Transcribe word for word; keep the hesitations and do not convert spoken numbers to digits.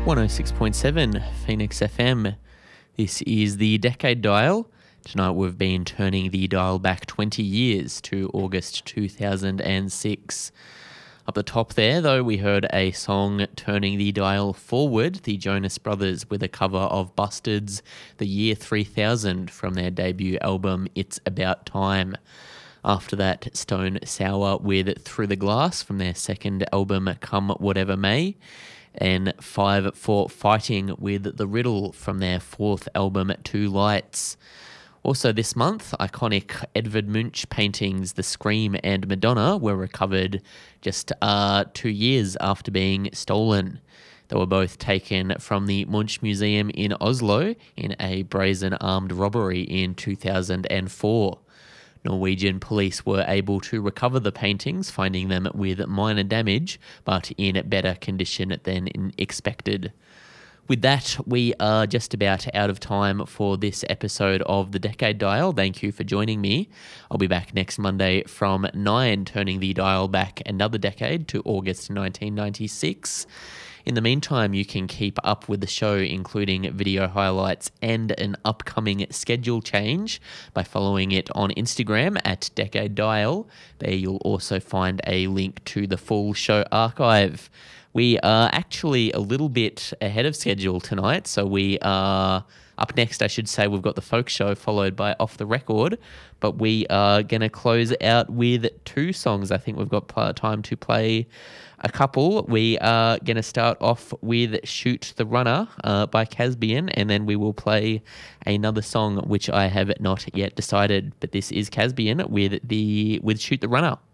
one oh six point seven Phoenix F M. This is the Decade Dial. Tonight we've been turning the dial back twenty years to August two thousand six. Up the top there, though, we heard a song turning the dial forward, the Jonas Brothers with a cover of Busted's The Year three thousand from their debut album It's About Time. After that, Stone Sour with Through the Glass from their second album Come Whatever May, and Five for Fighting with The Riddle from their fourth album Two Lights. Also this month, iconic Edvard Munch paintings The Scream and Madonna were recovered just uh, two years after being stolen. They were both taken from the Munch Museum in Oslo in a brazen armed robbery in two thousand four. Norwegian police were able to recover the paintings, finding them with minor damage, but in better condition than expected. With that, we are just about out of time for this episode of The Decade Dial. Thank you for joining me. I'll be back next Monday from nine, turning the dial back another decade to August nineteen ninety-six. In the meantime, you can keep up with the show, including video highlights and an upcoming schedule change, by following it on Instagram at Decade Dial. There you'll also find a link to the full show archive. We are actually a little bit ahead of schedule tonight, so we are up next, I should say, we've got the folk show followed by Off the Record, but we are going to close out with two songs. I think we've got time to play a couple. We are going to start off with Shoot the Runner uh, by Caspian, and then we will play another song which I have not yet decided, but this is Caspian with the with Shoot the Runner.